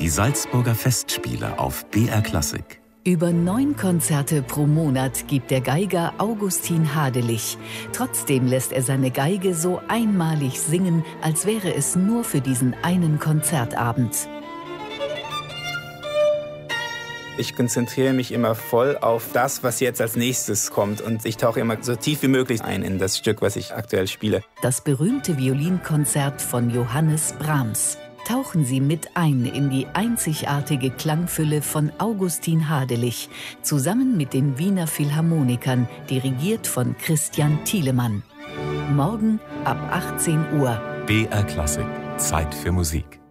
Die Salzburger Festspiele auf BR Klassik. Über 9 Konzerte pro Monat gibt der Geiger Augustin Hadelich. Trotzdem lässt er seine Geige so einmalig singen, als wäre es nur für diesen einen Konzertabend. Ich konzentriere mich immer voll auf das, was jetzt als nächstes kommt. Und ich tauche immer so tief wie möglich ein in das Stück, was ich aktuell spiele. Das berühmte Violinkonzert von Johannes Brahms. Tauchen Sie mit ein in die einzigartige Klangfülle von Augustin Hadelich, zusammen mit den Wiener Philharmonikern, dirigiert von Christian Thielemann. Morgen ab 18 Uhr. BR Klassik. Zeit für Musik.